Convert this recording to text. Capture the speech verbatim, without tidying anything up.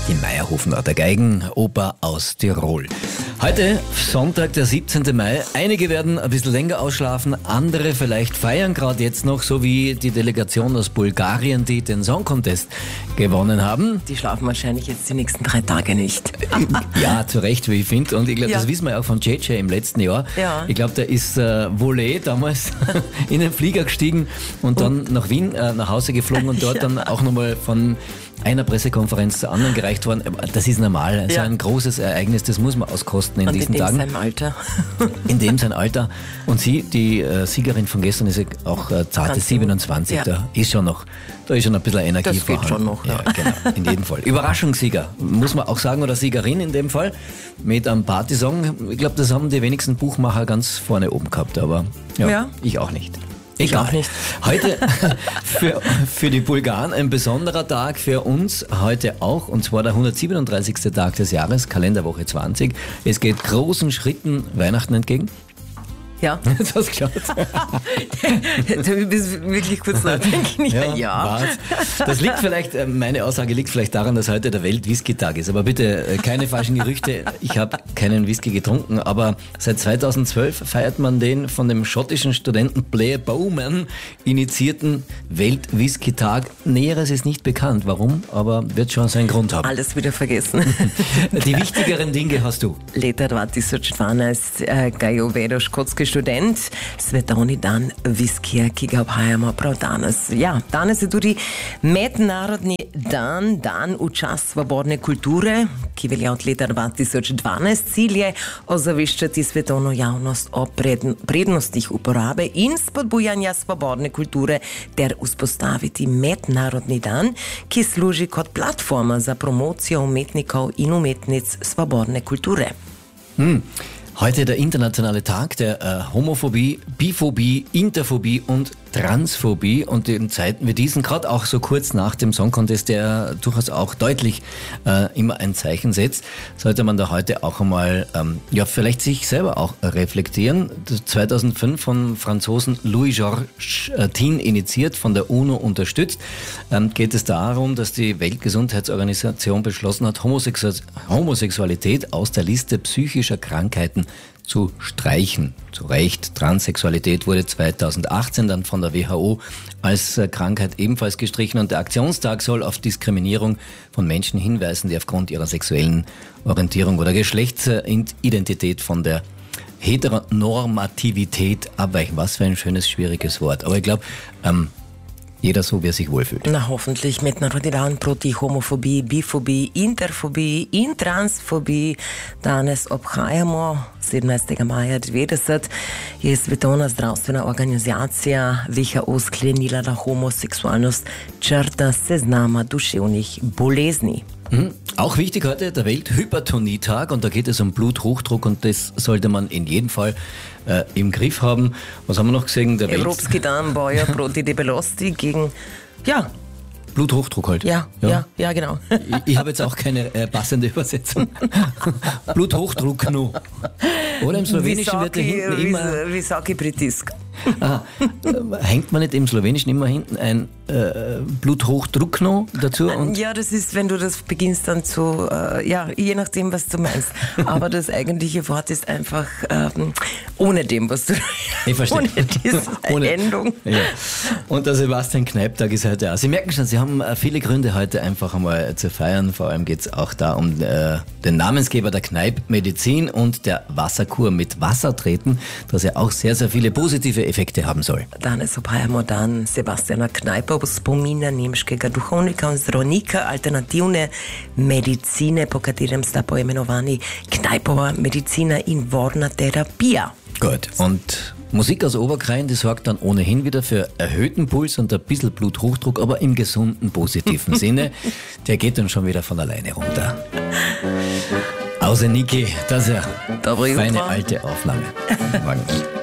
in Meierhofen, der Geigenoper aus Tirol. Heute, Sonntag, der siebzehnten Mai. Einige werden ein bisschen länger ausschlafen, andere vielleicht feiern gerade jetzt noch, so wie die Delegation aus Bulgarien, die den Song Contest gewonnen haben. Die schlafen wahrscheinlich jetzt die nächsten drei Tage nicht. Ja, zu Recht, wie ich finde. Und ich glaube, Ja. das wissen wir ja auch von J J im letzten Jahr. Ja. Ich glaube, der ist äh, Volley damals in den Flieger gestiegen und dann nach Wien äh, nach Hause geflogen und dort Ja. dann auch nochmal von einer Pressekonferenz zur anderen gereicht worden. Das ist normal, so Ja. ein großes Ereignis, das muss man auskosten in Und diesen in dem Tagen. seinem Alter. In dem sein Alter. Und sie, die äh, Siegerin von gestern, ist ja auch äh, zarte Ganz siebenundzwanzig. ja. Da ist schon noch, da ist schon ein bisschen Energie Das geht vorhanden. schon noch, ja. Ja, genau, in jedem Fall. Überraschungssieger, muss man auch sagen, oder Siegerin in dem Fall, mit einem Partysong. Ich glaube, das haben die wenigsten Buchmacher ganz vorne oben gehabt, aber ja, Ja. ich auch nicht. Ich Egal. auch nicht. Heute für, für die Bulgaren ein besonderer Tag, für uns heute auch, und zwar der hundertsiebenunddreißigste Tag des Jahres, Kalenderwoche zwanzig. Es geht großen Schritten Weihnachten entgegen. Ja. Jetzt hast du geschaut. Du bist wirklich kurz nachdenken. Ja, ja. Was? Das liegt vielleicht, äh, meine Aussage liegt vielleicht daran, dass heute der Welt-Whisky-Tag ist. Aber bitte äh, keine falschen Gerüchte. Ich habe keinen Whisky getrunken, aber seit zweitausendzwölf feiert man den von dem schottischen Studenten Blair Bowman initiierten Welt-Whisky-Tag. Näheres ist nicht bekannt. Warum? Aber wird schon seinen Grund haben. Alles wieder vergessen. Die wichtigeren Dinge hast du. Leta dvajset dvanajst ga je uvedel škotski študent, svetovni dan viskija, ki ga obhajamo prav danes. Ja, danes je tudi mednarodni dan, dan v čast svobodne kulture, ki velja od leta dva tisoč dvanajst. Cilj je ozaveščati svetovno javnost o prednostih uporabe in spodbujanja svobodne kulture ter vzpostaviti mednarodni dan, ki služi kot platforma za promocijo umetnikov in umetnic svobodne kulture. Hm. Heute der internationale Tag der äh, Homophobie, Biphobie, Interphobie und Transphobie, und in Zeiten wie diesen, gerade auch so kurz nach dem Song Contest, der durchaus auch deutlich äh, immer ein Zeichen setzt, sollte man da heute auch einmal ähm, ja, vielleicht sich selber auch reflektieren. Das zweitausendfünf von Franzosen Louis-Georges äh, Tin initiiert, von der UNO unterstützt, ähm, geht es darum, dass die Weltgesundheitsorganisation beschlossen hat, Homosexu- Homosexualität aus der Liste psychischer Krankheiten zu streichen. Zu Recht, Transsexualität wurde zweitausendachtzehn dann von der W H O als Krankheit ebenfalls gestrichen, und der Aktionstag soll auf Diskriminierung von Menschen hinweisen, die aufgrund ihrer sexuellen Orientierung oder Geschlechtsidentität von der Heteronormativität abweichen. Was für ein schönes, schwieriges Wort. Aber ich glaube, ähm, jeder so, wie er sich wohlfühlt. Na, hoffentlich mednarodni dan proti homofobiji, bifobiji, interfobiji in transfobiji. Danes obhajamo sedemnajstega maja devetdeset je Svetovna zdravstvena organizacija W H O sklenila, da homoseksualnost črta s seznama duševnih bolezni. Mhm. Auch wichtig heute der Welthypertonietag, und da geht es um Bluthochdruck, und das sollte man in jedem Fall äh, im Griff haben. Was haben wir noch gesehen? Der Welt- Evropski dan boja proti debelosti gegen, ja, Bluthochdruck halt. ja, ja, ja, ja genau. Ich, ich habe jetzt auch keine äh, passende Übersetzung. Bluthochdruck no. Oder im Slowenischen wird da hinten immer... Visoki pritisk. Aha, äh, hängt man nicht im Slowenischen immer hinten ein äh, Bluthochdruck noch dazu? Und Ja, das ist, wenn du das beginnst dann zu, äh, ja, je nachdem, was du meinst. Aber das eigentliche Wort ist einfach ähm, ohne dem, was du... Ich verstehe. Ohne diese Ohne- Endung. Ja. Und der Sebastian Kneipp-Tag ist heute auch. Sie merken schon, Sie haben äh, viele Gründe heute einfach einmal zu feiern. Vor allem geht es auch da um äh, den Namensgeber der Kneipp-Medizin und der Wasserkur mit Wasser treten, das ja auch sehr, sehr viele positive Effekte haben soll. Danes obhajamo dan Sebastiana Knajpa, spomina nemškega duhovnika in zdravnika alternativne medicine, po katerem sta poimenovani Knajpova medicina in vodna terapija. Gut, und Musik aus Oberkrain, die sorgt dann ohnehin wieder für erhöhten Puls und ein bisschen Bluthochdruck, aber im gesunden, positiven Sinne. Der geht dann schon wieder von alleine runter. Außer Niki, das ist ja Dobry eine jutro. alte Aufnahme.